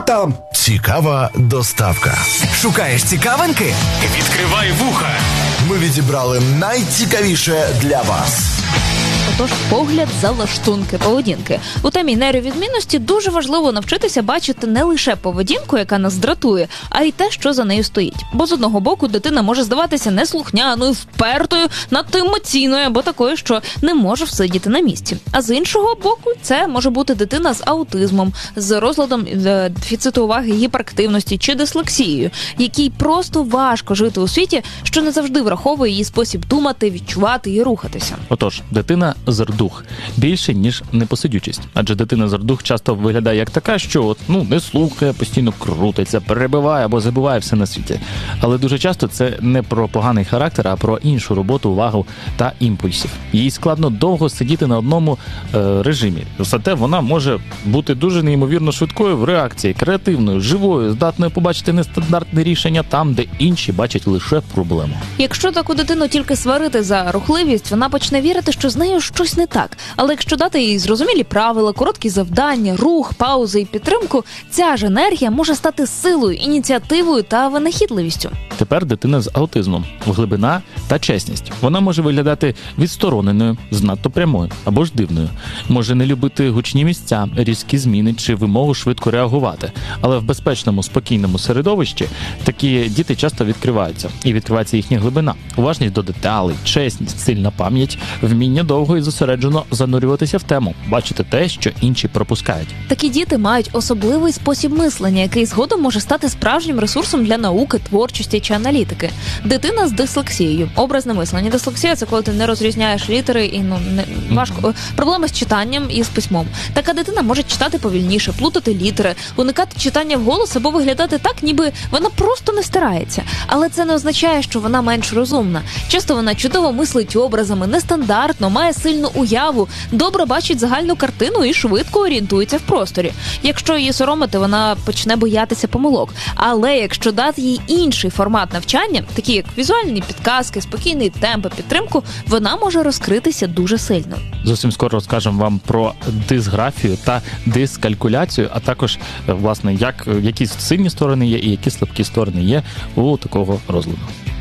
там? Цікава доставка. Шукаєш цікавинки? Відкривай вуха. Ми відібрали найцікавіше для вас. Отож, погляд за лаштунки поведінки. У темі нейровідмінності дуже важливо навчитися бачити не лише поведінку, яка нас дратує, а й те, що за нею стоїть. Бо з одного боку дитина може здаватися неслухняною, впертою, надто емоційною або такою, що не може всидіти на місці. А з іншого боку, це може бути дитина з аутизмом, з розладом дефіциту уваги, гіперактивності чи дислексією, якій просто важко жити у світі, що не завжди враховує її спосіб думати, відчувати і рухатися. Отож, дитина зардух більше, ніж непосидючість. Адже дитина зардух часто виглядає як така, що не слухає, постійно крутиться, перебиває або забуває все на світі. Але дуже часто це не про поганий характер, а про іншу роботу, увагу та імпульсів. Їй складно довго сидіти на одному режимі. Зате вона може бути дуже неймовірно швидкою в реакції, креативною, живою, здатною побачити нестандартне рішення там, де інші бачать лише проблему. Якщо таку дитину тільки сварити за рухливість, вона почне вірити, що з нею щось не так. Але якщо дати їй зрозумілі правила, короткі завдання, рух, паузи і підтримку, ця ж енергія може стати силою, ініціативою та винахідливістю. Тепер дитина з аутизмом. Глибина та чесність. Вона може виглядати відстороненою, занадто прямою або ж дивною. Може не любити гучні місця, різкі зміни чи вимогу швидко реагувати. Але в безпечному, спокійному середовищі такі діти часто відкриваються. І відкривається їхня глибина. Уважність до деталей, чесність, сильна пам'ять, вміння довго і зосереджено занурюватися в тему, бачити те, що інші пропускають. Такі діти мають особливий спосіб мислення, який згодом може стати справжнім ресурсом для науки, творчості чи аналітики. Дитина з дислексією. Образне мислення. Дислексія – це коли ти не розрізняєш літери і важко. Проблеми з читанням і з письмом. Така дитина може читати повільніше, плутати літери, уникати читання вголос або виглядати так, ніби вона просто не старається. Але це не означає, що вона менш розумна. Часто вона чудово мислить образами, нестандартно, має сильну уяву, добре бачить загальну картину і швидко орієнтується в просторі. Якщо її соромити, вона почне боятися помилок. Але якщо дати їй інший формат навчання, такі як візуальні підказки, спокійний темп, підтримку, вона може розкритися дуже сильно. Зовсім скоро розкажемо вам про дисграфію та дискалькуляцію, а також, власне, які сильні сторони є і які слабкі сторони є у такого розладу.